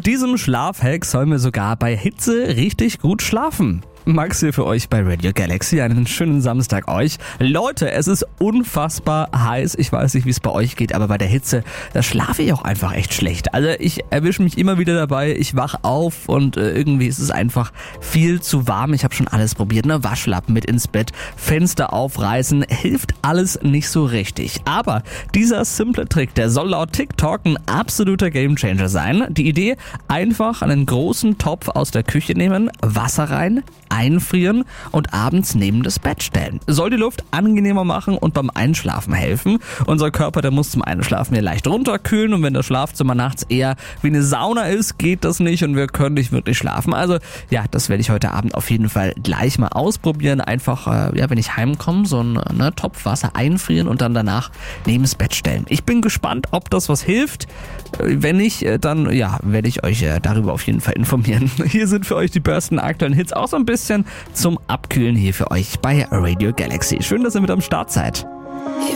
Mit diesem Schlafhack sollen wir sogar bei Hitze richtig gut schlafen. Max hier für euch bei Radio Galaxy. Einen schönen Samstag euch. Leute, es ist unfassbar heiß. Ich weiß nicht, wie es bei euch geht, aber bei der Hitze, da schlafe ich auch einfach echt schlecht. Also ich erwische mich immer wieder dabei. Ich wach auf und irgendwie ist es einfach viel zu warm. Ich habe schon alles probiert. Ne? Waschlappen mit ins Bett, Fenster aufreißen, hilft alles nicht so richtig. Aber dieser simple Trick, der soll laut TikTok ein absoluter Gamechanger sein. Die Idee, einfach einen großen Topf aus der Küche nehmen, Wasser rein, einfrieren und abends neben das Bett stellen. Soll die Luft angenehmer machen und beim Einschlafen helfen. Unser Körper, der muss zum Einschlafen ja leicht runterkühlen und wenn das Schlafzimmer nachts eher wie eine Sauna ist, geht das nicht und wir können nicht wirklich schlafen. Also ja, das werde ich heute Abend auf jeden Fall gleich mal ausprobieren. Einfach, wenn ich heimkomme, so ein Topf Wasser einfrieren und dann danach neben das Bett stellen. Ich bin gespannt, ob das was hilft. Wenn nicht, dann werde ich euch darüber auf jeden Fall informieren. Hier sind für euch die besten aktuellen Hits, auch so ein bisschen zum Abkühlen hier für euch bei Radio Galaxy. Schön, dass ihr mit am Start seid.